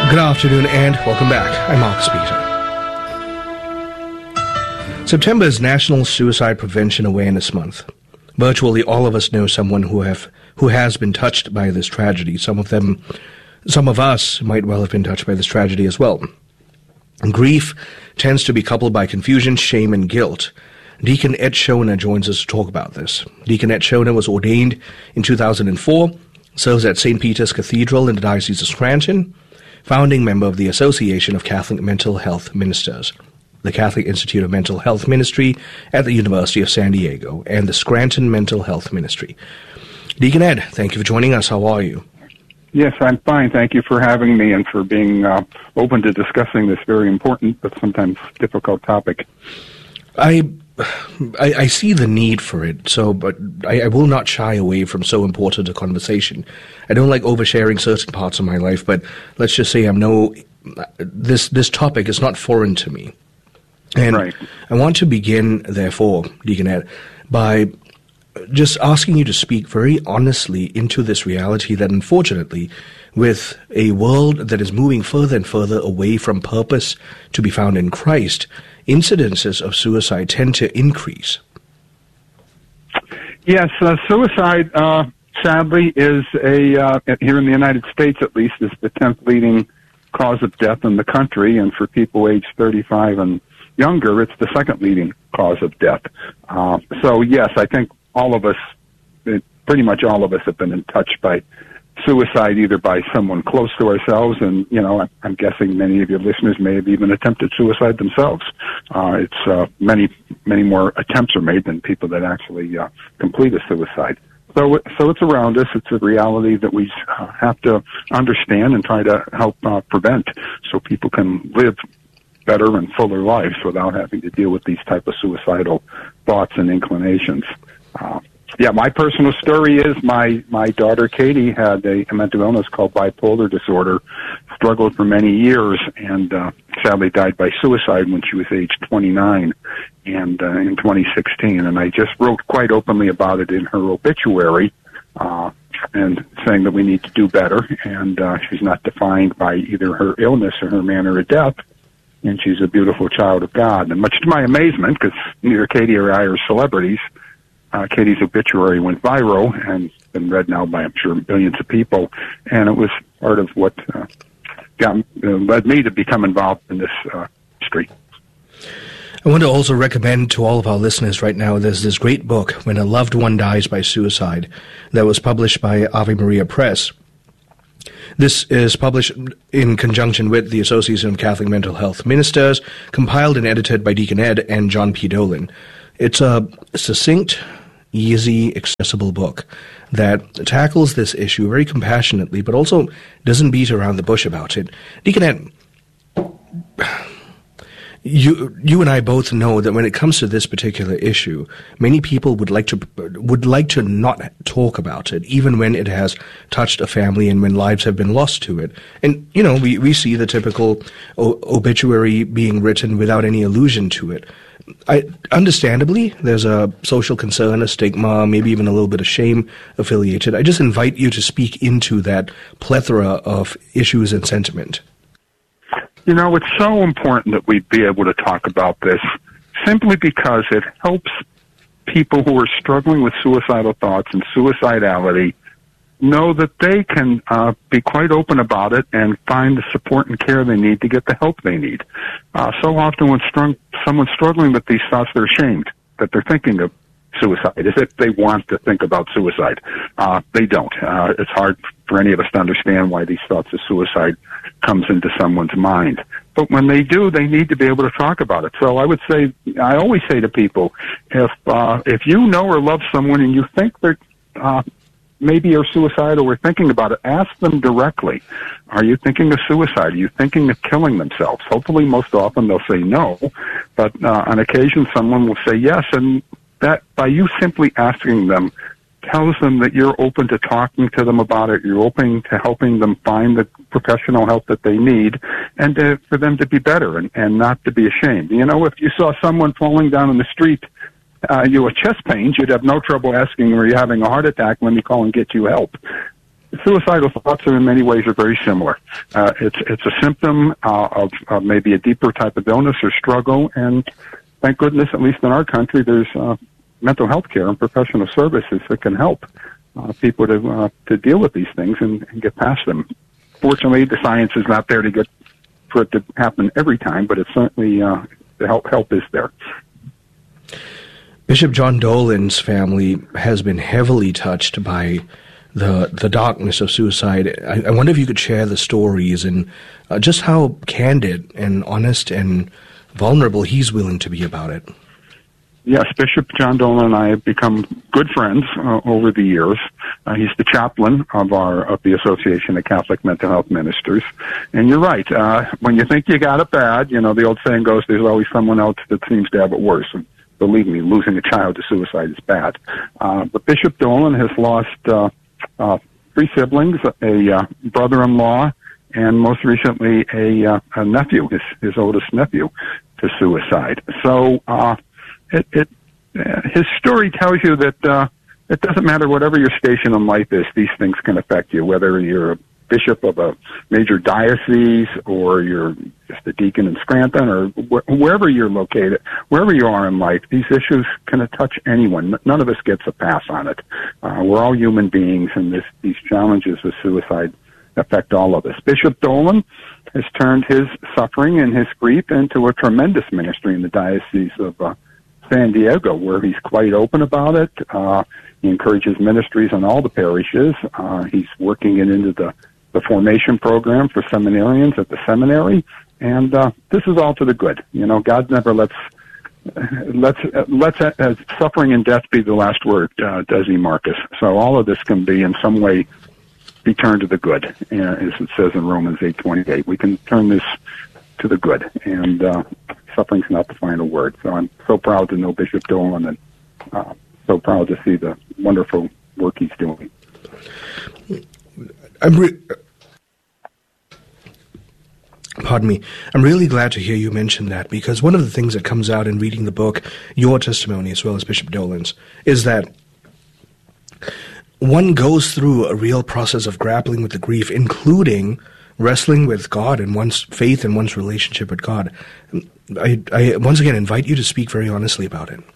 Good afternoon and welcome back. I'm Mark Speeter. September is National Suicide Prevention Awareness Month. Virtually all of us know someone who has been touched by this tragedy. Some of us might well have been touched by this tragedy as well. Grief tends to be coupled by confusion, shame, and guilt. Deacon Ed Shona joins us to talk about this. Deacon Ed Shona was ordained in 2004, serves at St. Peter's Cathedral in the Diocese of Scranton, founding member of the Association of Catholic Mental Health Ministers, the Catholic Institute of Mental Health Ministry at the University of San Diego, and the Scranton Mental Health Ministry. Deacon Ed, thank you for joining us. How are you? Yes, I'm fine. Thank you for having me and for being open to discussing this very important but sometimes difficult topic. I see the need for it, but I will not shy away from so important a conversation. I don't like oversharing certain parts of my life, but let's just say this topic is not foreign to me. And right. I want to begin, therefore, Deacon Ed, by just asking you to speak very honestly into this reality that, unfortunately, with a world that is moving further and further away from purpose to be found in Christ, incidences of suicide tend to increase. Yes, suicide, sadly, is here in the United States at least, is the 10th leading cause of death in the country, and for people aged 35 and younger, it's the second leading cause of death. So yes, I think all of us, pretty much all of us, have been touched by suicide, either by someone close to ourselves, and, I'm guessing many of your listeners may have even attempted suicide themselves. It's many more attempts are made than people that actually complete a suicide. So it's around us. It's a reality that we have to understand and try to help prevent, so people can live better and fuller lives without having to deal with these type of suicidal thoughts and inclinations. My personal story is my daughter Katie had a mental illness called bipolar disorder, struggled for many years, and sadly died by suicide when she was age 29 and in 2016. And I just wrote quite openly about it in her obituary, and saying that we need to do better, and she's not defined by either her illness or her manner of death, and she's a beautiful child of God. And much to my amazement, because neither Katie or I are celebrities, Katie's obituary went viral and been read now by, I'm sure, billions of people, and it was part of what led me to become involved in this street. I want to also recommend to all of our listeners right now, there's this great book, When a Loved One Dies by Suicide, that was published by Ave Maria Press. This is published in conjunction with the Association of Catholic Mental Health Ministers, compiled and edited by Deacon Ed and John P. Dolan. It's a succinct, easy, accessible book that tackles this issue very compassionately, but also doesn't beat around the bush about it. Deacon Ed, you and I both know that when it comes to this particular issue, many people would like to not talk about it, even when it has touched a family and when lives have been lost to it. And we see the typical obituary being written without any allusion to it. Understandably, there's a social concern, a stigma, maybe even a little bit of shame affiliated. I just invite you to speak into that plethora of issues and sentiment. It's so important that we be able to talk about this, simply because it helps people who are struggling with suicidal thoughts and suicidality know that they can be quite open about it and find the support and care they need to get the help they need. So often when someone's struggling with these thoughts, they're ashamed that they're thinking of suicide, as if they want to think about suicide. They don't. It's hard for any of us to understand why these thoughts of suicide comes into someone's mind. But when they do, they need to be able to talk about it. So I always say to people, if you know or love someone and you think they're maybe are suicidal or thinking about it, ask them directly. Are you thinking of suicide? Are you thinking of killing themselves? Hopefully, most often they'll say no, but on occasion someone will say yes, and that by you simply asking them tells them that you're open to talking to them about it, you're open to helping them find the professional help that they need, and for them to be better and not to be ashamed. If you saw someone falling down in the street, you with chest pains, you'd have no trouble asking, are you having a heart attack? Let me call and get you help. suicidal thoughts are in many ways are very similar. It's a symptom of maybe a deeper type of illness or struggle, and thank goodness, at least in our country, there's mental health care and professional services that can help people to deal with these things and get past them. Fortunately, the science is not there for it to happen every time, but it's certainly the help is there. Bishop John Dolan's family has been heavily touched by the darkness of suicide. I wonder if you could share the stories and just how candid and honest and vulnerable he's willing to be about it. Yes, Bishop John Dolan and I have become good friends over the years. He's the chaplain of the Association of Catholic Mental Health Ministers. And you're right. When you think you got it bad, the old saying goes, there's always someone else that seems to have it worse. And believe me, losing a child to suicide is bad. But Bishop Dolan has lost 3 siblings, a brother-in-law, and most recently a nephew, his oldest nephew, to suicide. So his story tells you that it doesn't matter whatever your station in life is, these things can affect you, whether you're a bishop of a major diocese or you're just a deacon in Scranton or wherever you're located, wherever you are in life, these issues can touch anyone. None of us gets a pass on it. We're all human beings, and these challenges with suicide affect all of us. Bishop Dolan has turned his suffering and his grief into a tremendous ministry in the Diocese of San Diego, where he's quite open about it. He encourages ministries in all the parishes. He's working it into the formation program for seminarians at the seminary, and this is all to the good. God never lets suffering and death be the last word, does he, Marcus? So all of this can be in some way be turned to the good, as it says in Romans 8:28. We can turn this to the good, and suffering's not the final word. So I'm so proud to know Bishop Dolan, and so proud to see the wonderful work he's doing. Pardon me. I'm really glad to hear you mention that, because one of the things that comes out in reading the book, your testimony as well as Bishop Dolan's, is that one goes through a real process of grappling with the grief, including wrestling with God and one's faith and one's relationship with God. I once again invite you to speak very honestly about it.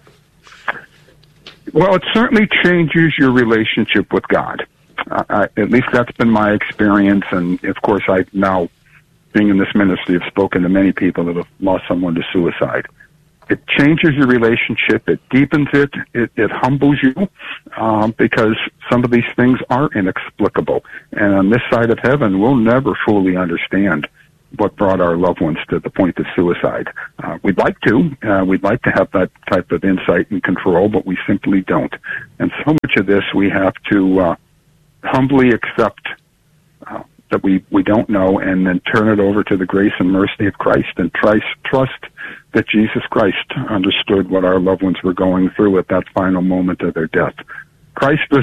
Well, it certainly changes your relationship with God. At least that's been my experience, and of course I've now, being in this ministry, have spoken to many people that have lost someone to suicide. It changes your relationship, it deepens it, it humbles you, because some of these things are inexplicable. And on this side of heaven, we'll never fully understand what brought our loved ones to the point of suicide. We'd like to have that type of insight and control, but we simply don't. And so much of this we have to humbly accept that we don't know, and then turn it over to the grace and mercy of Christ, and trust that Jesus Christ understood what our loved ones were going through at that final moment of their death. Christ is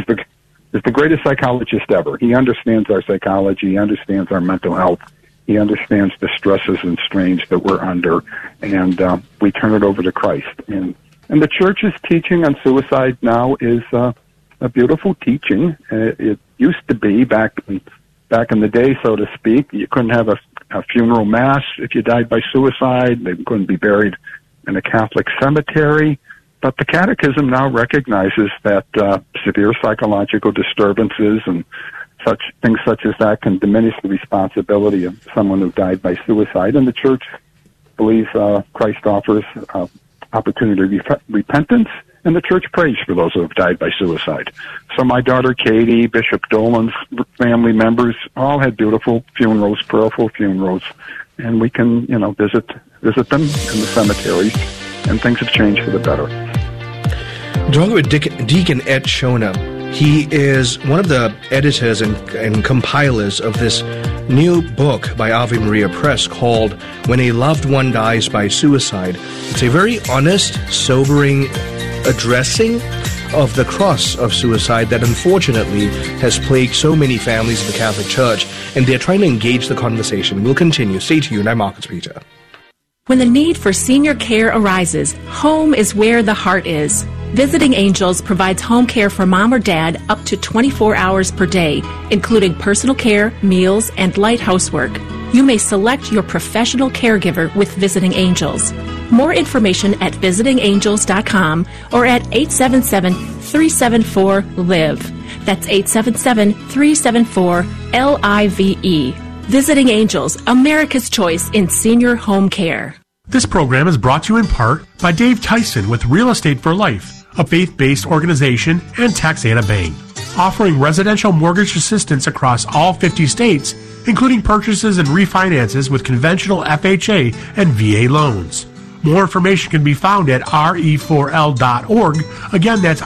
the greatest psychologist ever. He understands our psychology. He understands our mental health. He understands the stresses and strains that we're under, and we turn it over to Christ. And the Church's teaching on suicide now is a beautiful teaching. It used to be back in the day, so to speak, you couldn't have a funeral mass if you died by suicide. They couldn't be buried in a Catholic cemetery. But the Catechism now recognizes that severe psychological disturbances and such things such as that can diminish the responsibility of someone who died by suicide. And the Church believes Christ offers opportunity to repentance, and the Church prays for those who have died by suicide. So my daughter Katie, Bishop Dolan's family members, all had beautiful funerals, prayerful funerals, and we can, visit them in the cemeteries, and things have changed for the better. Talking with Deacon Ed Shona, he is one of the editors and compilers of this new book by Ave Maria Press called When a Loved One Dies by Suicide. It's a very honest, sobering addressing of the cross of suicide that unfortunately has plagued so many families of the Catholic Church, and they're trying to engage the conversation. We'll continue. Stay tuned. I'm Marcus Peter. When the need for senior care arises, home is where the heart is. Visiting Angels provides home care for mom or dad up to 24 hours per day, including personal care, meals, and light housework. You may select your professional caregiver with Visiting Angels. More information at visitingangels.com or at 877-374-LIVE. That's 877-374-LIVE. Visiting Angels, America's choice in senior home care. This program is brought to you in part by Dave Tyson with Real Estate for Life, a faith-based organization, and Taxana Bank, offering residential mortgage assistance across all 50 states, including purchases and refinances with conventional FHA and VA loans. More information can be found at re4l.org. Again, that's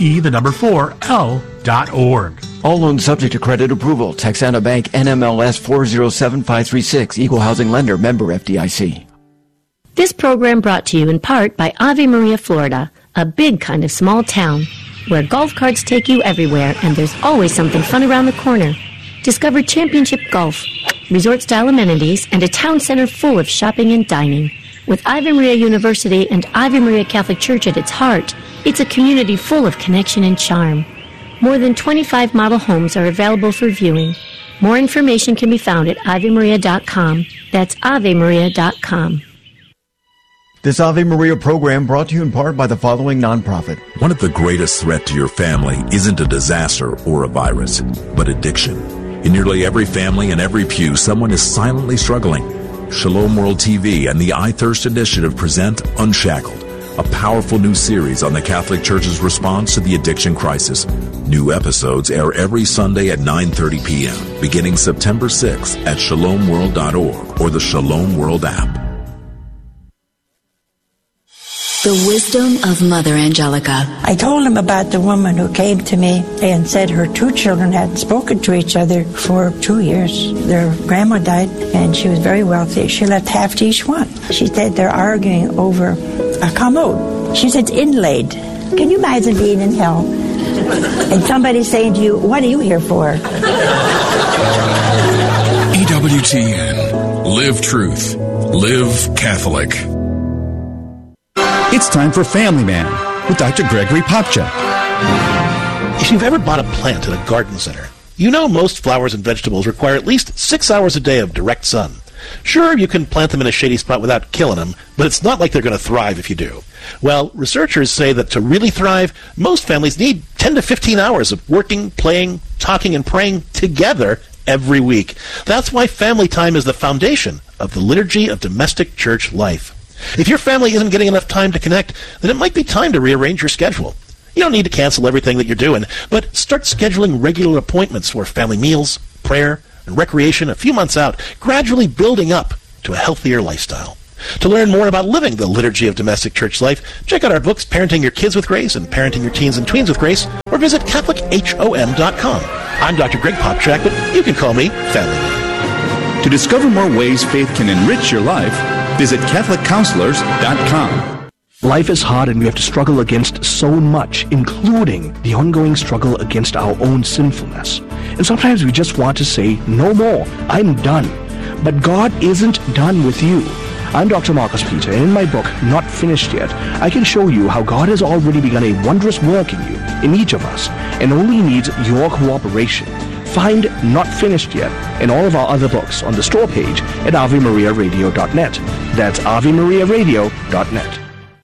re4l.org. All loans subject to credit approval. Taxana Bank, NMLS 407536, Equal Housing Lender, member FDIC. This program brought to you in part by Ave Maria, Florida, a big kind of small town where golf carts take you everywhere and there's always something fun around the corner. Discover championship golf, resort-style amenities, and a town center full of shopping and dining. With Ave Maria University and Ave Maria Catholic Church at its heart, it's a community full of connection and charm. More than 25 model homes are available for viewing. More information can be found at AveMaria.com. That's AveMaria.com. This Ave Maria program brought to you in part by the following nonprofit. One of the greatest threats to your family isn't a disaster or a virus, but addiction. In nearly every family and every pew, someone is silently struggling. Shalom World TV and the iThirst Initiative present Unshackled, a powerful new series on the Catholic Church's response to the addiction crisis. New episodes air every Sunday at 9:30 p.m., beginning September 6th at shalomworld.org or the Shalom World app. The wisdom of Mother Angelica. I told him about the woman who came to me and said her two children hadn't spoken to each other for 2 years. Their grandma died and she was very wealthy. She left half to each one. She said they're arguing over a commode. She said it's inlaid. Can you imagine being in hell and somebody saying to you, what are you here for? EWTN. Live truth. Live Catholic. It's time for Family Man with Dr. Gregory Popchak. If you've ever bought a plant at a garden center, you know most flowers and vegetables require at least 6 hours a day of direct sun. Sure, you can plant them in a shady spot without killing them, but it's not like they're going to thrive if you do. Well, researchers say that to really thrive, most families need 10 to 15 hours of working, playing, talking, and praying together every week. That's why family time is the foundation of the liturgy of domestic church life. If your family isn't getting enough time to connect, then it might be time to rearrange your schedule. You don't need to cancel everything that you're doing, but start scheduling regular appointments for family meals, prayer, and recreation a few months out, gradually building up to a healthier lifestyle. To learn more about living the liturgy of domestic church life, check out our books, Parenting Your Kids with Grace and Parenting Your Teens and Tweens with Grace, or visit CatholicHOM.com. I'm Dr. Greg Popchak, but you can call me Family Man. To discover more ways faith can enrich your life, visit CatholicCounselors.com. Life is hard and we have to struggle against so much, including the ongoing struggle against our own sinfulness. And sometimes we just want to say, no more, I'm done. But God isn't done with you. I'm Dr. Marcus Peter, and in my book, Not Finished Yet, I can show you how God has already begun a wondrous work in you, in each of us, and only needs your cooperation. Find Not Finished Yet and all of our other books on the store page at AveMariaRadio.net. That's AveMariaRadio.net.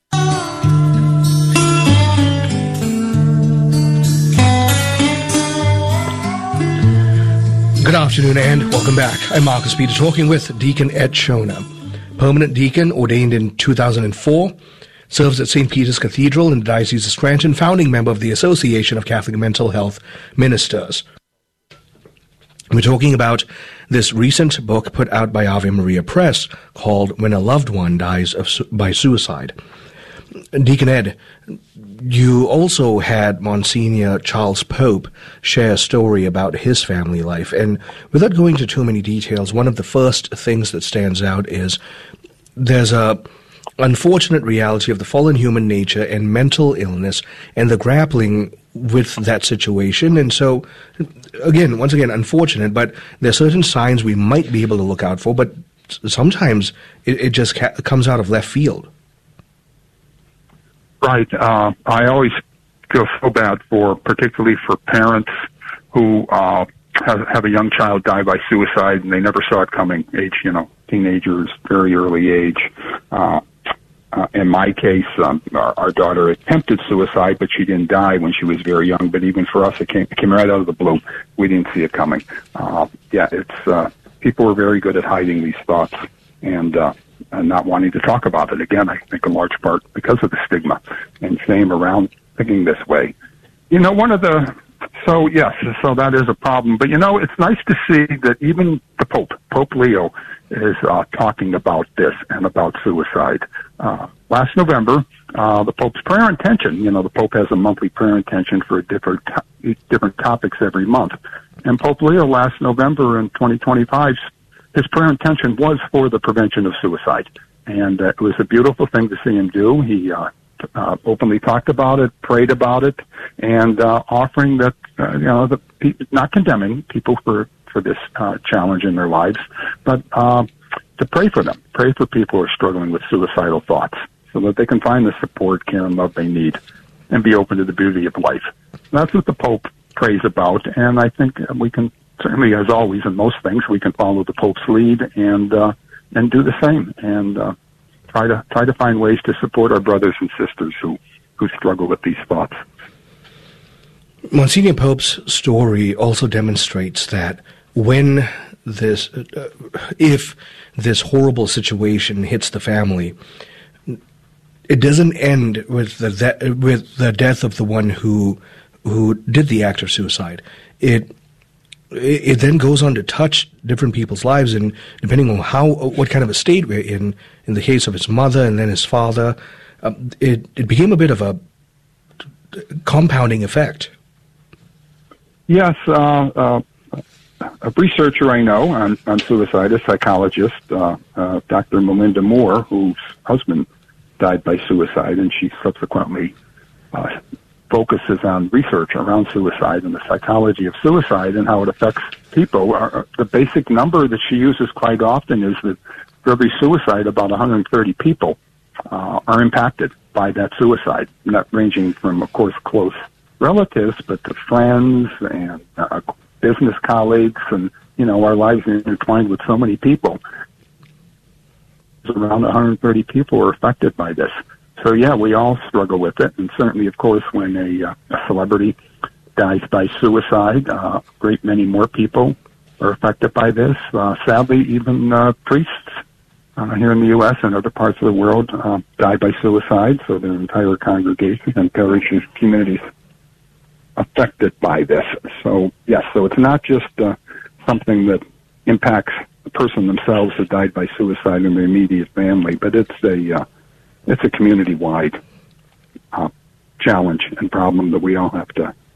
Good afternoon and welcome back. I'm Marcus Peter talking with Deacon Ed Shona, permanent deacon ordained in 2004, serves at St. Peter's Cathedral in the Diocese of Scranton, founding member of the Association of Catholic Mental Health Ministers. We're talking about this recent book put out by Ave Maria Press called When a Loved One Dies by Suicide. Deacon Ed, you also had Monsignor Charles Pope share a story about his family life. And without going into too many details, one of the first things that stands out is there's a unfortunate reality of the fallen human nature and mental illness and the grappling with that situation. And so, once again, unfortunate, but there are certain signs we might be able to look out for, but sometimes it just comes out of left field. Right. I always feel so bad particularly for parents who have a young child die by suicide and they never saw it coming. Teenagers, very early age. In my case, our daughter attempted suicide, but she didn't die when she was very young. But even for us, it came right out of the blue. We didn't see it coming. It's people are very good at hiding these thoughts and not wanting to talk about it. Again, I think in large part because of the stigma and shame around thinking this way. So that is a problem. But it's nice to see that even the Pope Leo, is talking about this and about suicide. Last November, the Pope's prayer intention, the Pope has a monthly prayer intention for different topics every month. And Pope Leo last November in 2025, his prayer intention was for the prevention of suicide. And it was a beautiful thing to see him do. He openly talked about it, prayed about it, and offering that, not condemning people for this challenge in their lives, but to pray for them, pray for people who are struggling with suicidal thoughts so that they can find the support, care, and love they need and be open to the beauty of life. That's what the Pope prays about, and I think we can, certainly as always in most things, we can follow the Pope's lead and do the same and try to find ways to support our brothers and sisters who struggle with these thoughts. Monsignor Pope's story also demonstrates that when if this horrible situation hits the family, it doesn't end with the death of the one who did the act of suicide. It then goes on to touch different people's lives, and depending on what kind of a state we're in the case of his mother and then his father, it became a bit of a compounding effect. Yes, a researcher I know on suicide, a psychologist, Dr. Melinda Moore, whose husband died by suicide, and she subsequently focuses on research around suicide and the psychology of suicide and how it affects people. The basic number that she uses quite often is that for every suicide, about 130 people are impacted by that suicide, not ranging from, of course, close relatives, but to friends and business colleagues, and our lives are intertwined with so many people. Around 130 people are affected by this. So yeah, we all struggle with it, and certainly, of course, when a celebrity dies by suicide, a great many more people are affected by this. Sadly, even priests here in the U.S. and other parts of the world die by suicide, so their entire congregation and parishes, communities affected by this. So yes, so it's not just something that impacts the person themselves who died by suicide and their immediate family, but it's a community-wide challenge and problem that we all have to